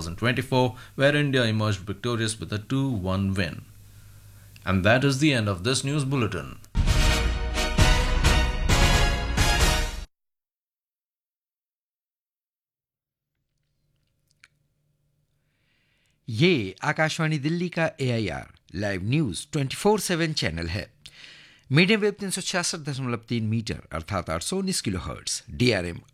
2024, where India emerged victorious with a 2-1 win. And that is the end of this news bulletin. ये आकाशवाणी दिल्ली का AIR live news 24/7 channel है। Medium wave 366.3 metre अर्थात 819 kilohertz, DRM